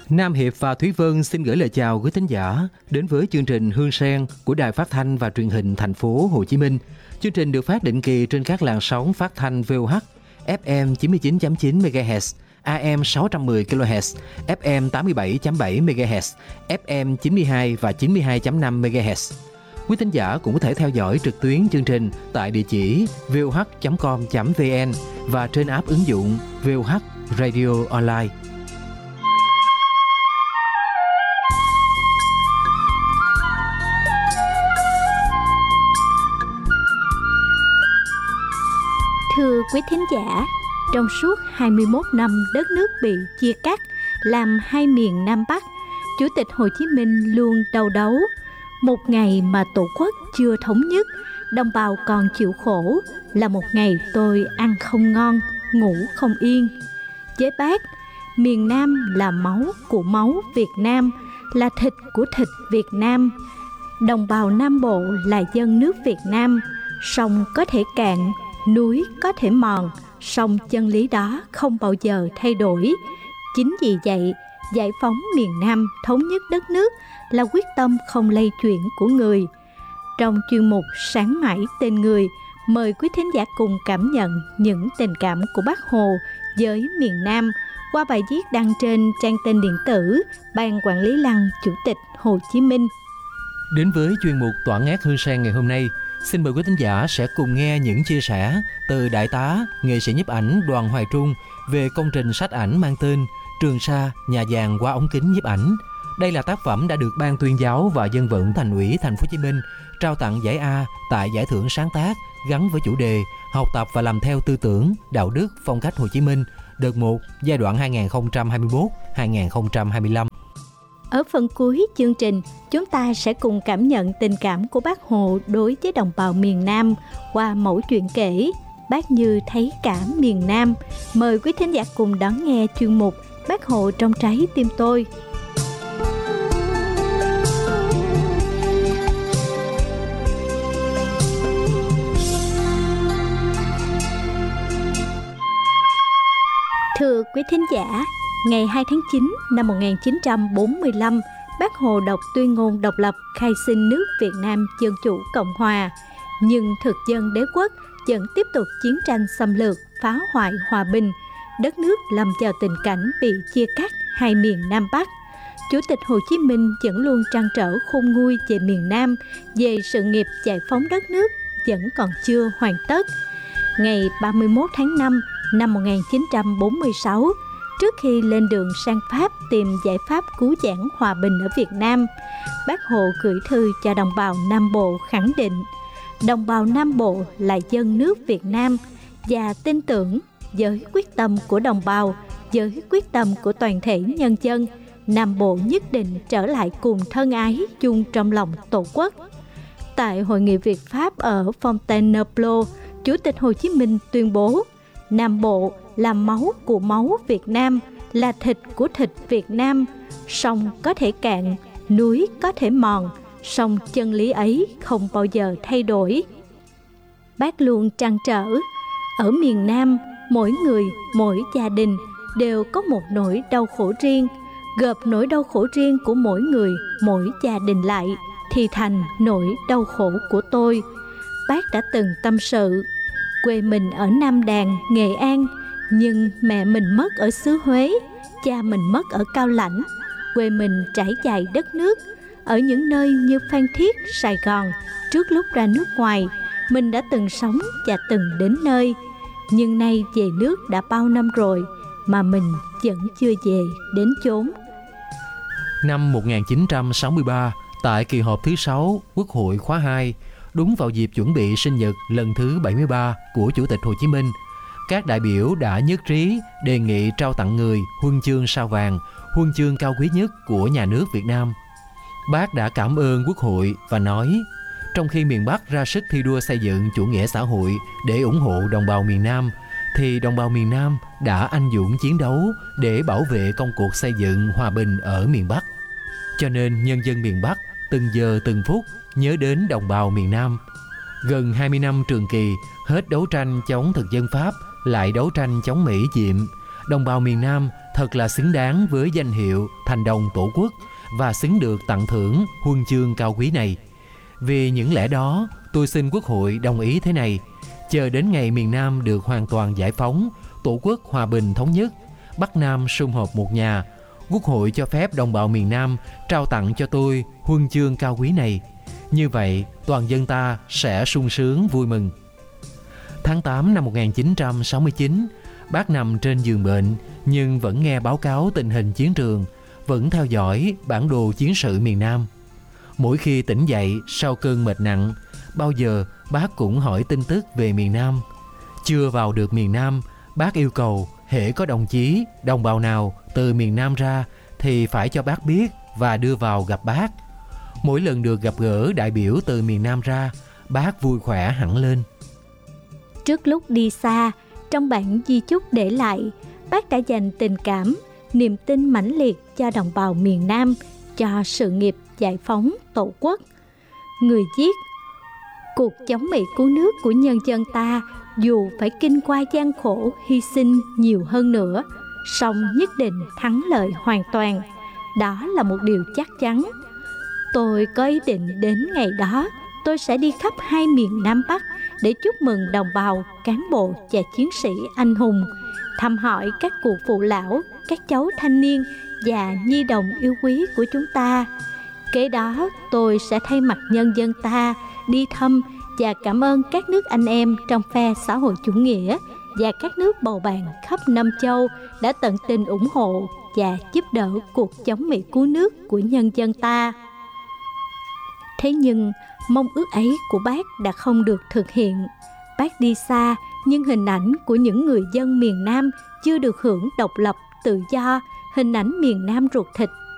Nam Hiệp và Thúy Vân xin gửi lời chào quý thính giả đến với chương trình Hương Sen của Đài Phát thanh và Truyền hình Thành phố Hồ Chí Minh. Chương trình được phát định kỳ trên các làn sóng phát thanh VOH, FM 99.9 MHz, AM 610 kHz, FM 87.7 MHz, FM 92 và 92.5 MHz. Quý thính giả cũng có thể theo dõi trực tuyến chương trình tại địa chỉ voh.com.vn và trên app ứng dụng VOH Radio Online. Thưa quý thính giả, trong suốt 21 năm đất nước bị chia cắt làm hai miền Nam Bắc, Chủ tịch Hồ Chí Minh luôn đau đáu. Một ngày mà Tổ quốc chưa thống nhất, đồng bào còn chịu khổ, là một ngày tôi ăn không ngon, ngủ không yên. Với Bác, miền Nam là máu của máu Việt Nam, là thịt của thịt Việt Nam. Đồng bào Nam Bộ là dân nước Việt Nam, sông có thể cạn, núi có thể mòn, song chân lý đó không bao giờ thay đổi. Chính vì vậy, giải phóng miền Nam, thống nhất đất nước là quyết tâm không lay chuyển của người. Trong chuyên mục Sáng mãi tên người, mời quý thính giả cùng cảm nhận những tình cảm của Bác Hồ với miền Nam qua bài viết đăng trên trang tin điện tử Ban Quản lý Lăng Chủ tịch Hồ Chí Minh. Đến với chuyên mục Tỏa ngát Hương Sen ngày hôm nay, xin mời quý thính giả sẽ cùng nghe những chia sẻ từ Đại tá, nghệ sĩ nhiếp ảnh Đoàn Hoài Trung về công trình sách ảnh mang tên Trường Sa, nhà vàng qua ống kính nhiếp ảnh. Đây là tác phẩm đã được Ban Tuyên giáo và Dân vận Thành ủy Thành phố Hồ Chí Minh trao tặng giải A tại giải thưởng sáng tác gắn với chủ đề Học tập và làm theo tư tưởng, đạo đức, phong cách Hồ Chí Minh, đợt 1, giai đoạn 2021-2025. Ở phần cuối chương trình, chúng ta sẽ cùng cảm nhận tình cảm của Bác Hồ đối với đồng bào miền Nam qua mẫu chuyện kể Bác như thấy cả miền Nam. Mời quý thính giả cùng đón nghe chuyên mục Bác Hồ trong trái tim tôi. Thưa quý thính giả, ngày 2 tháng 9 năm 1945, Bác Hồ đọc tuyên ngôn độc lập khai sinh nước Việt Nam Dân Chủ Cộng Hòa. Nhưng thực dân đế quốc vẫn tiếp tục chiến tranh xâm lược, phá hoại hòa bình. Đất nước lâm vào tình cảnh bị chia cắt hai miền Nam Bắc. Chủ tịch Hồ Chí Minh vẫn luôn trăn trở khôn nguôi về miền Nam, về sự nghiệp giải phóng đất nước vẫn còn chưa hoàn tất. Ngày 31 tháng 5 năm 1946, trước khi lên đường sang Pháp tìm giải pháp cứu vãn hòa bình ở Việt Nam, Bác Hồ gửi thư cho đồng bào Nam Bộ khẳng định đồng bào Nam Bộ là dân nước Việt Nam và tin tưởng với quyết tâm của đồng bào, với quyết tâm của toàn thể nhân dân, Nam Bộ nhất định trở lại cùng thân ái chung trong lòng Tổ quốc. Tại Hội nghị Việt Pháp ở Fontainebleau, Chủ tịch Hồ Chí Minh tuyên bố Nam Bộ là máu của máu Việt Nam, là thịt của thịt Việt Nam. Sông có thể cạn, núi có thể mòn, song chân lý ấy không bao giờ thay đổi. Bác luôn trăn trở, ở miền Nam, mỗi người, mỗi gia đình đều có một nỗi đau khổ riêng. Gộp nỗi đau khổ riêng của mỗi người, mỗi gia đình lại thì thành nỗi đau khổ của tôi. Bác đã từng tâm sự, quê mình ở Nam Đàn, Nghệ An, nhưng mẹ mình mất ở xứ Huế, cha mình mất ở Cao Lãnh. Quê mình trải dài đất nước, ở những nơi như Phan Thiết, Sài Gòn. Trước lúc ra nước ngoài, mình đã từng sống và từng đến nơi. Nhưng nay về nước đã bao năm rồi mà mình vẫn chưa về đến chốn. Năm 1963, tại kỳ họp thứ 6 Quốc hội khóa 2, đúng vào dịp chuẩn bị sinh nhật lần thứ 73 của Chủ tịch Hồ Chí Minh, các đại biểu đã nhất trí đề nghị trao tặng người huân chương sao vàng, huân chương cao quý nhất của nhà nước Việt Nam. Bác đã cảm ơn Quốc hội và nói, trong khi miền Bắc ra sức thi đua xây dựng chủ nghĩa xã hội để ủng hộ đồng bào miền Nam, thì đồng bào miền Nam đã anh dũng chiến đấu để bảo vệ công cuộc xây dựng hòa bình ở miền Bắc. Cho nên nhân dân miền Bắc từng giờ từng phút nhớ đến đồng bào miền Nam. Gần 20 năm trường kỳ, hết đấu tranh chống thực dân Pháp, lại đấu tranh chống Mỹ diệm, đồng bào miền Nam thật là xứng đáng với danh hiệu thành đồng tổ quốc và xứng được tặng thưởng huân chương cao quý này. Vì những lẽ đó, tôi xin Quốc hội đồng ý thế này: chờ đến ngày miền Nam được hoàn toàn giải phóng, tổ quốc hòa bình thống nhất, Bắc Nam sum họp một nhà, Quốc hội cho phép đồng bào miền Nam trao tặng cho tôi huân chương cao quý này. Như vậy, toàn dân ta sẽ sung sướng vui mừng. Tháng 8 năm 1969, bác nằm trên giường bệnh nhưng vẫn nghe báo cáo tình hình chiến trường, vẫn theo dõi bản đồ chiến sự miền Nam. Mỗi khi tỉnh dậy sau cơn mệt nặng, bao giờ bác cũng hỏi tin tức về miền Nam. Chưa vào được miền Nam, bác yêu cầu hễ có đồng chí, đồng bào nào từ miền Nam ra thì phải cho bác biết và đưa vào gặp bác. Mỗi lần được gặp gỡ đại biểu từ miền Nam ra, bác vui khỏe hẳn lên. Trước lúc đi xa, trong bản di chúc để lại, bác đã dành tình cảm, niềm tin mãnh liệt cho đồng bào miền Nam, cho sự nghiệp giải phóng tổ quốc. Người viết: cuộc chống Mỹ cứu nước của nhân dân ta dù phải kinh qua gian khổ, hy sinh nhiều hơn nữa, song nhất định thắng lợi hoàn toàn. Đó là một điều chắc chắn. Tôi có ý định đến ngày đó, tôi sẽ đi khắp hai miền Nam Bắc để chúc mừng đồng bào, cán bộ và chiến sĩ anh hùng, thăm hỏi các cụ phụ lão, các cháu thanh niên và nhi đồng yêu quý của chúng ta. Kế đó, tôi sẽ thay mặt nhân dân ta đi thăm và cảm ơn các nước anh em trong phe xã hội chủ nghĩa và các nước bầu bạn khắp Nam Châu đã tận tình ủng hộ và giúp đỡ cuộc chống Mỹ cứu nước của nhân dân ta. Thế nhưng, mong ước ấy của bác đã không được thực hiện. Bác đi xa, nhưng hình ảnh của những người dân miền Nam chưa được hưởng độc lập, tự do, hình ảnh miền Nam ruột thịt